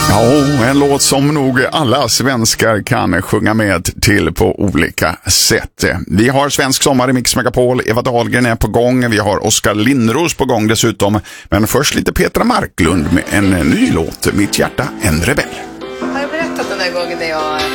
Ja, en låt som nog alla svenskar kan sjunga med till på olika sätt. Vi har Svensk sommar i Mix Megapol, Eva Dahlgren är på gång, vi har Oskar Lindros på gång dessutom. Men först lite Petra Marklund med en ny låt, Mitt hjärta, en rebell. Har jag berättat den där gången när jag